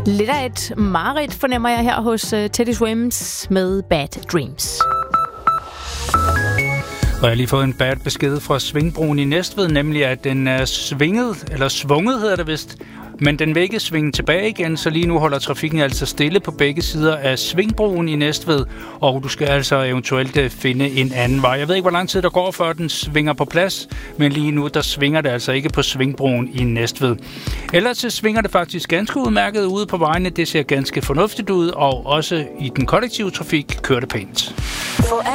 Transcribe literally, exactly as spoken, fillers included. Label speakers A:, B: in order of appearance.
A: Lidt af et mareridt fornemmer jeg her hos uh, Teddy Swims med Bad Dreams.
B: Og jeg har lige fået en bad besked fra Svingbroen i Næstved, nemlig at den er svinget, eller svunget hedder det vist, men den vil ikke svinge tilbage igen, så lige nu holder trafikken altså stille på begge sider af Svingbroen i Næstved, og du skal altså eventuelt finde en anden vej. Jeg ved ikke, hvor lang tid der går, før den svinger på plads, men lige nu, der svinger det altså ikke på Svingbroen i Næstved. Ellers så svinger det faktisk ganske udmærket ude på vejene. Det ser ganske fornuftigt ud, og også i den kollektive trafik kører det pænt.